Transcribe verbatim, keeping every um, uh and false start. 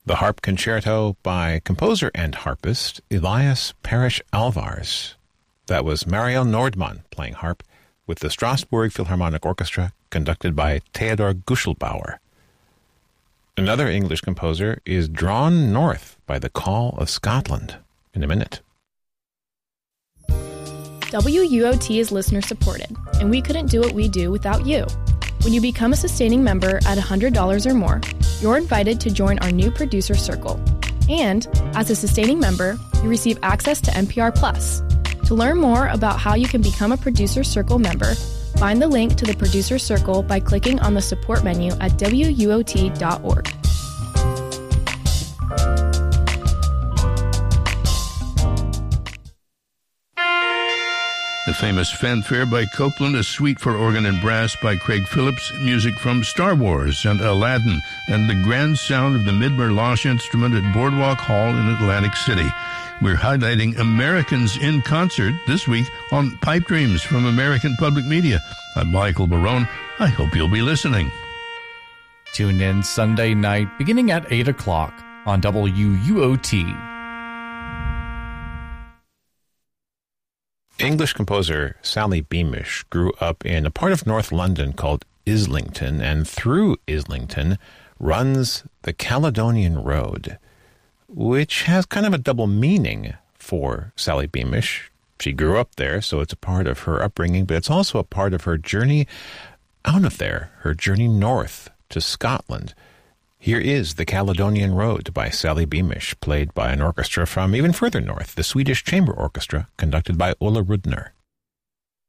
The Harp Concerto by composer and harpist Elias Parrish Alvarez. That was Mariel Nordmann playing harp with the Strasbourg Philharmonic Orchestra, conducted by Theodor Guschelbauer. Another English composer is Drawn North by the Call of Scotland. In a minute. W U O T is listener supported, and we couldn't do what we do without you. When you become a sustaining member at one hundred dollars or more, you're invited to join our new producer circle. And as a sustaining member, you receive access to N P R Plus. To learn more about how you can become a producer circle member, find the link to the producer circle by clicking on the support menu at W U O T dot org. The famous Fanfare by Copland, a suite for organ and brass by Craig Phillips, music from Star Wars and Aladdin, and the grand sound of the Midmer-Losh instrument at Boardwalk Hall in Atlantic City. We're highlighting Americans in concert this week on Pipe Dreams from American Public Media. I'm Michael Barone. I hope you'll be listening. Tune in Sunday night beginning at eight o'clock on W U O T. English composer Sally Beamish grew up in a part of North London called Islington, and through Islington runs the Caledonian Road, which has kind of a double meaning for Sally Beamish. She grew up there, so it's a part of her upbringing, but it's also a part of her journey out of there, her journey north to Scotland. Here is the Caledonian Road by Sally Beamish, played by an orchestra from even further north, the Swedish Chamber Orchestra, conducted by Ola Rudner.